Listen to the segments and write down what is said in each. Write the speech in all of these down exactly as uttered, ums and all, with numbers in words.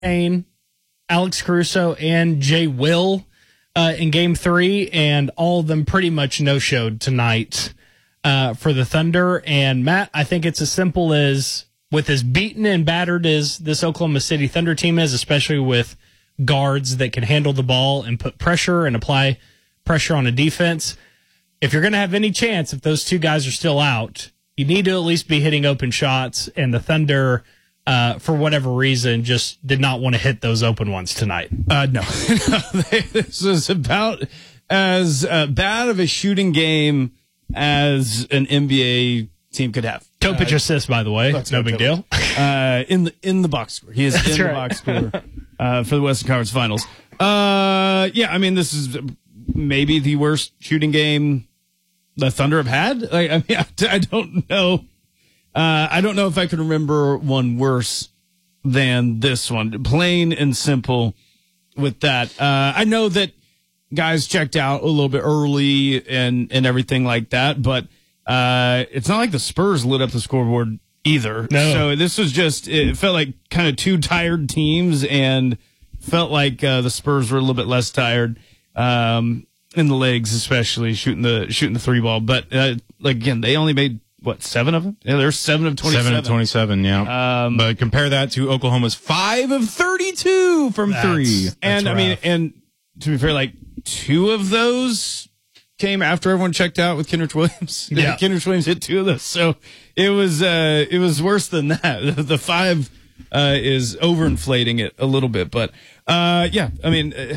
Kane, Alex Caruso, and Jay Will uh, in game three, and all of them pretty much no-showed tonight uh, for the Thunder. And, Matt, I think it's as simple as, with as beaten and battered as this Oklahoma City Thunder team is, especially with guards that can handle the ball and put pressure and apply pressure on a defense, if you're going to have any chance, if those two guys are still out, you need to at least be hitting open shots, and the Thunder, uh, for whatever reason, just did not want to hit those open ones tonight. Uh, no. This was about as uh, bad of a shooting game as an N B A team could have. Topic uh, assist, by the way. No big deal. Uh, in the in the box score. He is That's in right. the box score uh, for the Western Conference Finals. Uh, yeah, I mean, this is maybe the worst shooting game the Thunder have had. Like, I mean, I, I don't know. Uh, I don't know if I can remember one worse than this one. Plain and simple with that. Uh, I know that guys checked out a little bit early and, and everything like that, but uh, it's not like the Spurs lit up the scoreboard either. No. So this was just, it felt like kind of two tired teams, and felt like uh, the Spurs were a little bit less tired. Um, in the legs, especially shooting the shooting the three ball, but uh, like again, they only made what seven of them. Yeah, there's seven of twenty-seven. Seven of twenty-seven. Yeah, um, but compare that to Oklahoma's five of thirty-two from That's, three. that's and I mean, rough. and to be fair, like two of those came after everyone checked out with Kenrich Williams. Yeah. Kenrich Williams hit two of those, so it was uh, it was worse than that. The five uh, is overinflating it a little bit, but uh, yeah, I mean. Uh,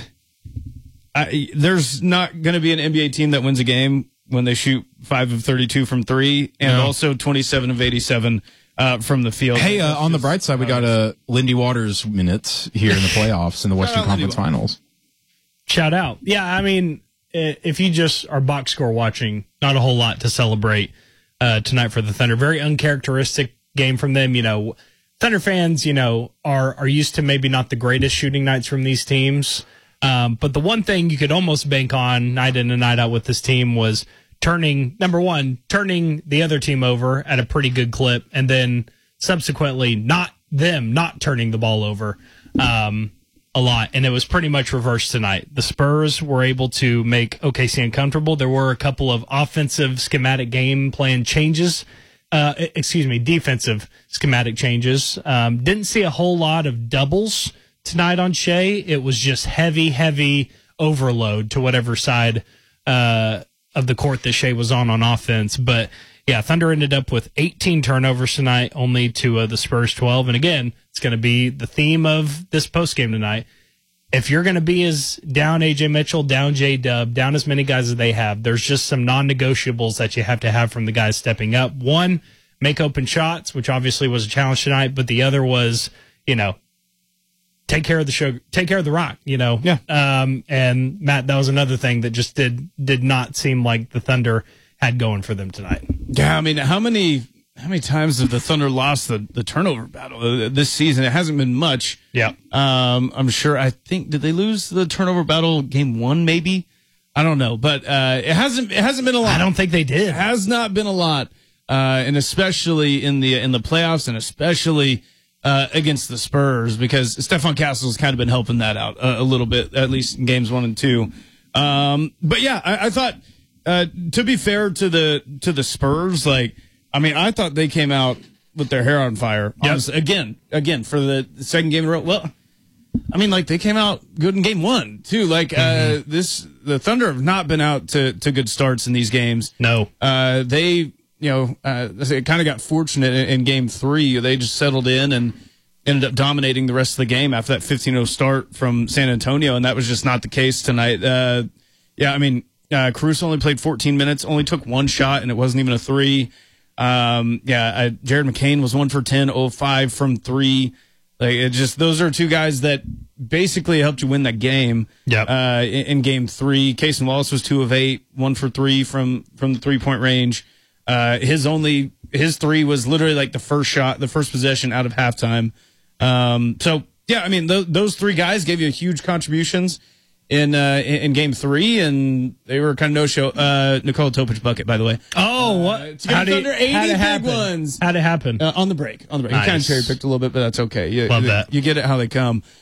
I, there's not going to be an N B A team that wins a game when they shoot five of thirty-two from three, and No. also twenty-seven of eighty-seven uh, from the field. Hey, uh, That's on the just- bright side, we got uh, Lindy Waters minutes here in the playoffs in the Western out, Lindy Conference Finals. Shout out. Yeah, I mean, i- if you just are box score watching, not a whole lot to celebrate uh, tonight for the Thunder. Very uncharacteristic game from them. You know, Thunder fans, you know, are are used to maybe not the greatest shooting nights from these teams. Um, but the one thing you could almost bank on night in and night out with this team was turning, number one, turning the other team over at a pretty good clip, and then subsequently not them not turning the ball over um, a lot. And it was pretty much reversed tonight. The Spurs were able to make O K C uncomfortable. There were a couple of offensive schematic game plan changes. Uh, excuse me, defensive schematic changes. Um, didn't see a whole lot of doubles tonight on Shea. It was just heavy, heavy overload to whatever side uh, of the court that Shea was on on offense. But, yeah, Thunder ended up with eighteen turnovers tonight, only to uh, the Spurs twelve. And, again, it's going to be the theme of this postgame tonight. If you're going to be as down A J Mitchell, down J-Dub, down as many guys as they have, there's just some non-negotiables that you have to have from the guys stepping up. One, make open shots, which obviously was a challenge tonight, but the other was, you know, take care of the show, take care of the rock, you know? Yeah. Um, and Matt, that was another thing that just did, did not seem like the Thunder had going for them tonight. Yeah, I mean, how many how many times have the Thunder lost the, the turnover battle uh, this season? It hasn't been much. Yeah. Um, I'm sure. I think did they lose the turnover battle game one? Maybe I don't know, but uh, it hasn't it hasn't been a lot. I don't think they did. It has not been a lot, uh, and especially in the in the playoffs, and especially. Uh, against the Spurs, because Stephon Castle's kind of been helping that out a, a little bit, at least in games one and two. Um, but yeah, I, I thought, uh, to be fair to the, to the Spurs, like, I mean, I thought they came out with their hair on fire. Yep. Honestly, again, again, for the second game in a row. Well, I mean, like, they came out good in game one, too. Like, mm-hmm. uh, this, the Thunder have not been out to, to good starts in these games. No. Uh, they, you know, uh, they kind of got fortunate in, in game three. They just settled in and ended up dominating the rest of the game after that fifteen oh start from San Antonio, and that was just not the case tonight. Uh, yeah, I mean, uh, Caruso only played fourteen minutes, only took one shot, and it wasn't even a three. Um, yeah, uh, Jared McCain was one for ten, oh five from three. Like, it just, those are two guys that basically helped you win that game. Yep. Uh, in, in game three, Cason Wallace was two of eight, one for three from, from the three point range. Uh, his only, his three was literally like the first shot, the first possession out of halftime. Um, so yeah, I mean, th- those three guys gave you huge contributions. in uh, in, in game three, and they were kind of no show. Uh, Nikola Topic bucket, by the way. Oh, what? Uh, to give the Thunder eighty how'd it big happen? ones. How'd it happen? Uh, on the break, on the break. Nice. He kind of cherry picked a little bit, but that's okay. You, Love you, that. You get it how they come.